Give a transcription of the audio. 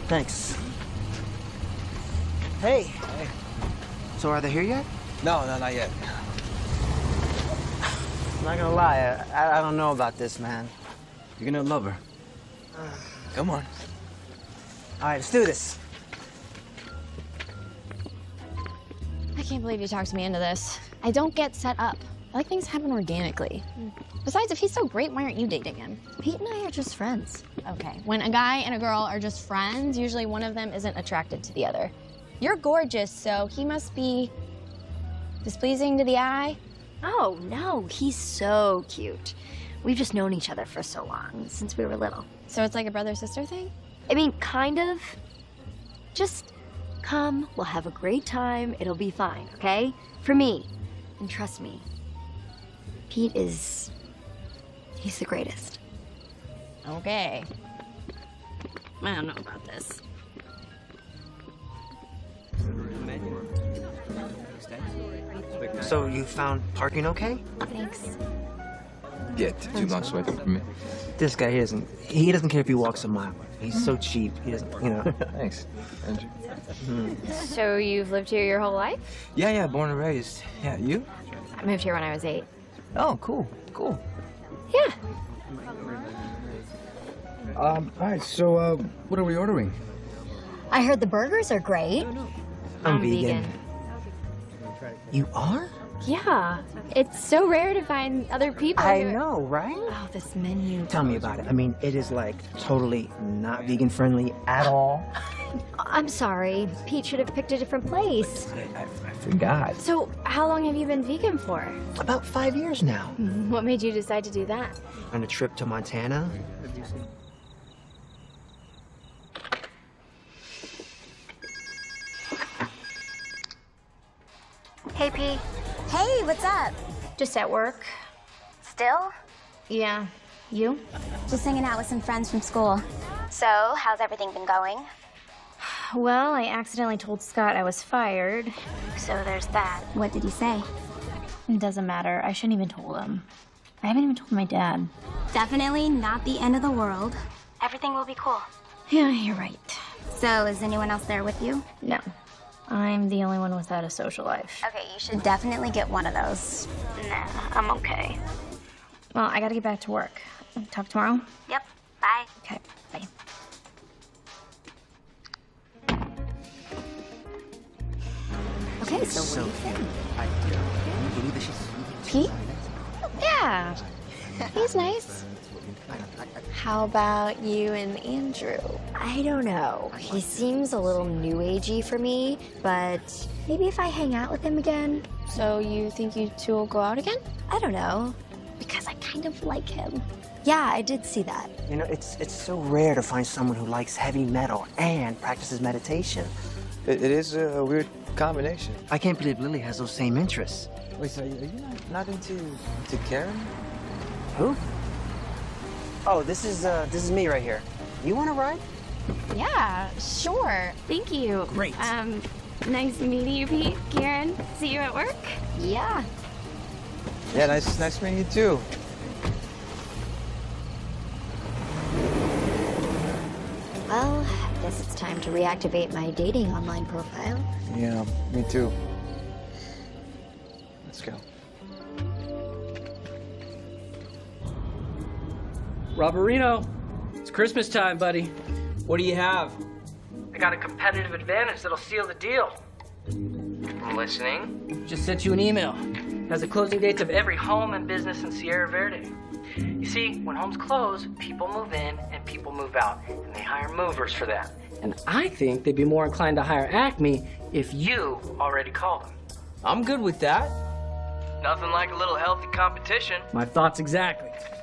Thanks. Hey. Hey. So are they here yet? No, not yet. I'm not gonna lie, I don't know about this, man. You're gonna love her. Come on. All right, let's do this. I can't believe you talked me into this. I don't get set up. I like things to happen organically. Besides, if he's so great, why aren't you dating him? Pete and I are just friends. Okay, when a guy and a girl are just friends, usually one of them isn't attracted to the other. You're gorgeous, so he must be displeasing to the eye. Oh, no, he's so cute. We've just known each other for so long, since we were little. So it's like a brother-sister thing? I mean, kind of. Just come, we'll have a great time, it'll be fine, okay? For me. And trust me, Pete he's the greatest. Okay. I don't know about this. So you found parking okay? Thanks. Yeah, 2 blocks away from me. This guy, he doesn't care if he walks a mile. He's so cheap, he doesn't, you know. Thanks, Andrew. So you've lived here your whole life? Yeah, born and raised. Yeah, you? I moved here when I was 8. Oh, cool. Yeah. All right, so, what are we ordering? I heard the burgers are great. I'm vegan. You are? Yeah. It's so rare to find other people I know, right? Oh, this menu. Tell me about it. I mean, it is like totally not vegan friendly at all. I'm sorry, Pete should have picked a different place. I forgot. So, how long have you been vegan for? About 5 years now. What made you decide to do that? On a trip to Montana. Hey, Pete. Hey, what's up? Just at work. Still? Yeah. You? Just hanging out with some friends from school. So, how's everything been going? Well, I accidentally told Scott I was fired. So there's that. What did he say? It doesn't matter. I shouldn't even told him. I haven't even told my dad. Definitely not the end of the world. Everything will be cool. Yeah, you're right. So, is anyone else there with you? No. I'm the only one without a social life. Okay, you should definitely get one of those. Nah, I'm okay. Well, I gotta get back to work. Talk tomorrow? Yep, bye. Okay, bye. Okay, so what do you think? I can't believe that she's... Pete? Yeah. He's nice. How about you and Andrew? I don't know. He seems a little new agey for me, but maybe if I hang out with him again. So you think you two will go out again? I don't know, because I kind of like him. Yeah, I did see that. You know, it's so rare to find someone who likes heavy metal and practices meditation. It is a weird combination. I can't believe Lily has those same interests. Wait, so are you not into Karen? Who? Oh, this is me right here. You want to ride? Yeah, sure. Thank you. Great. Nice meeting you, Pete. Karen, see you at work? Yeah. Yeah, nice meeting you too. Well, I guess it's time to reactivate my dating online profile. Yeah, me too. Let's go. Roberino, it's Christmas time, buddy. What do you have? I got a competitive advantage that'll seal the deal. I'm listening. Just sent you an email. It has the closing dates of every home and business in Sierra Verde. You see, when homes close, people move in and people move out, and they hire movers for that. And I think they'd be more inclined to hire Acme if you already called them. I'm good with that. Nothing like a little healthy competition. My thoughts exactly.